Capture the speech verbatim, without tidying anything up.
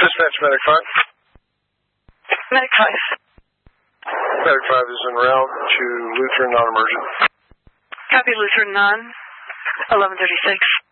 Dispatch, Medic five. Medic five. Medic five is en route to Lutheran non-emergent. Copy Lutheran non, eleven thirty-six.